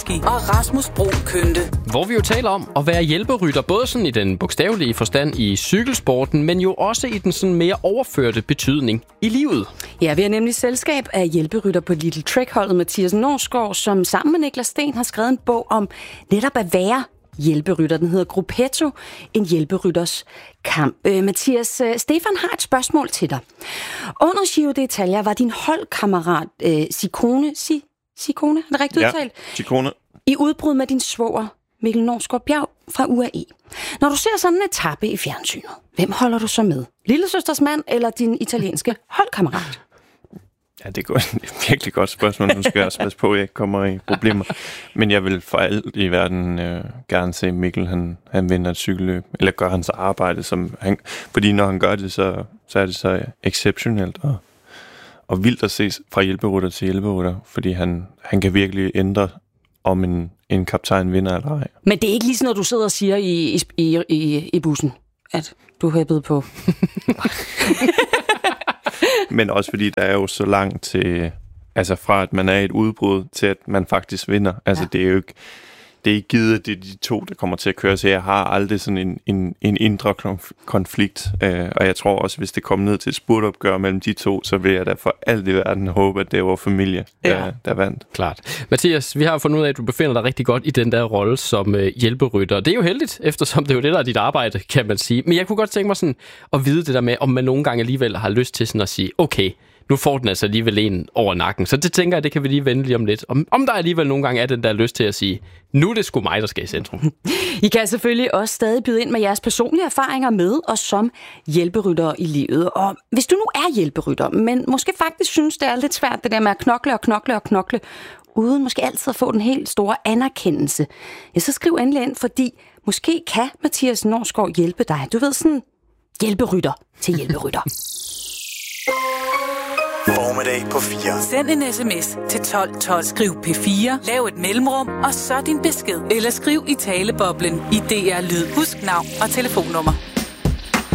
Lewinsky og Rasmus Brun Kønte. Hvor vi jo taler om at være hjælperytter, både sådan i den bogstavelige forstand i cykelsporten, men jo også i den sådan mere overførte betydning i livet. Ja, vi har nemlig selskab af hjælperytter på Little Trek-holdet Mathias Norsgaard, som sammen med Niklas Sten har skrevet en bog om netop at være hjælperytter. Den hedder Gruppetto, en hjælperytters kamp. Mathias, Stefan har et spørgsmål til dig. Under Giro d'Italia var din holdkammerat Ciccone, er det rigtigt udtalt? Ja, Ciccone. I udbrud med din svoger Mikkel Norsgaard Bjerg fra UAE. Når du ser sådan en etape i fjernsynet, hvem holder du så med? Lillesøsters mand eller din italienske holdkammerat? Ja, det er et virkelig godt spørgsmål. Nu skal jeg også passe på, at jeg ikke kommer i problemer. Men jeg vil for alt i verden gerne se Mikkel, han vinder et cykelløb, eller gør hans arbejde, fordi når han gør det, så er det så exceptionelt og vildt at se fra hjælperytter til hjælperytter, fordi han kan virkelig ændre om en kaptajn vinder eller ej. Men det er ikke lige sådan noget, du sidder og siger i bussen, at du hæppede på. Men også fordi der er jo så langt til, altså fra at man er i et udbrud til at man faktisk vinder. Altså ja. Det er jo ikke, det er ikke givet, at det er de to, der kommer til at køre. Så jeg har aldrig sådan en indre konflikt. Og jeg tror også, hvis det kommer ned til et spurtopgør mellem de to, så vil jeg da for alt i verden håbe, at det var familie, der vandt. Klart. Mathias, vi har fundet ud af, at du befinder dig rigtig godt i den der rolle som hjælperytter. Det er jo heldigt, eftersom det er jo det, der er dit arbejde, kan man sige. Men jeg kunne godt tænke mig sådan at vide det der med, om man nogle gange alligevel har lyst til sådan at sige, okay, nu får den altså alligevel en over nakken. Så det tænker jeg, det kan vi lige vende lige om lidt. Om der alligevel nogle gange er den der lyst til at sige, nu er det sgu mig, der skal i centrum. I kan selvfølgelig også stadig byde ind med jeres personlige erfaringer med og som hjælperytter i livet. Og hvis du nu er hjælperytter, men måske faktisk synes, det er lidt svært det der med at knokle, uden måske altid at få den helt store anerkendelse, ja, så skriv endelig ind, fordi måske kan Mathias Norsgaard hjælpe dig. Du ved, sådan hjælperytter til hjælperytter. Formiddag på 4. Send en sms til 1212. Skriv P4, lav et mellemrum, og så din besked. Eller skriv i taleboblen i DR Lyd. Husk navn og telefonnummer.